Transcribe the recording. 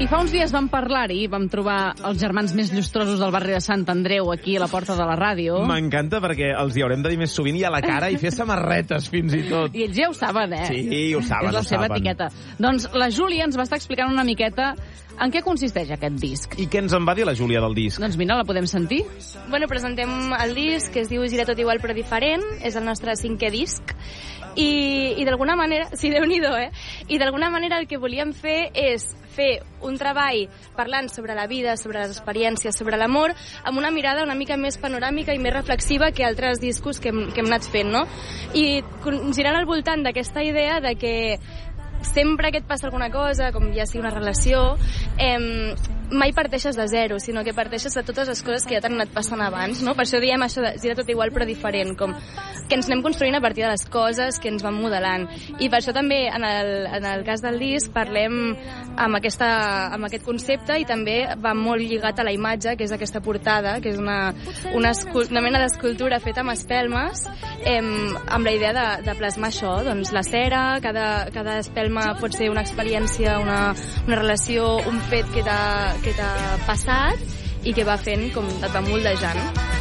I fa uns dies vam parlar-hi, vam trobar els germans més llustrosos del barri de Sant Andreu aquí a la porta de la ràdio. M'encanta perquè els hi haurem de dir més sovint i a la cara i fer samarretes fins i tot. I ells ja ho saben, Sí, ho saben, És la seva etiqueta. Doncs la Júlia ens va estar explicant una miqueta en què consisteix aquest disc. I què ens en va dir la Júlia del disc? Doncs mira, la podem sentir? Bueno, presentem el disc que es diu Gira tot igual però diferent, és el nostre 5è disc, i d'alguna manera, sí, Déu-n'hi-do, I d'alguna manera el que volíem fer és fer un treball parlant sobre la vida, sobre les experiències, sobre l'amor, amb una mirada una mica més panoràmica i més reflexiva que altres discos que hem anat fent, no? I girant al voltant d'aquesta idea de que sempre que et passa alguna cosa, com ja sigui una relació, mai parteixes de zero, sinó que parteixes de totes les coses que ja t'han anat passant abans, no? Per això diem això de gira tot igual però diferent, com que ens anem construint a partir de les coses que ens van modelant. I per això també, en el cas del disc, parlem amb aquest concepte i també va molt lligat a la imatge, que és aquesta portada, que és una mena d'escultura feta amb espelmes, amb la idea de plasmar això, doncs la cera, cada espelma pot ser una experiència, una relació, un fet que t'ha passat i que va fent com et va moldejant.